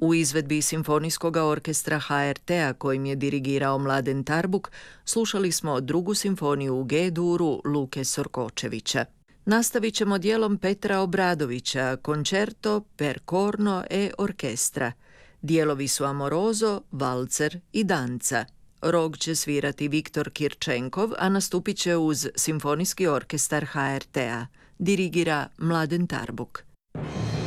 U izvedbi Simfonijskog orkestra HRT-a kojim je dirigirao Mladen Tarbuk, slušali smo drugu simfoniju u G-duru Luke Sorkočevića. Nastavit ćemo dijelom Petra Obradovića, Concerto per corno e orchestra. Dijelovi su Amoroso, Valcer i Danca. Rog će svirati Viktor Kirčenkov, a nastupit će uz Simfonijski orkestar HRT-a. Dirigira Mladen Tarbuk.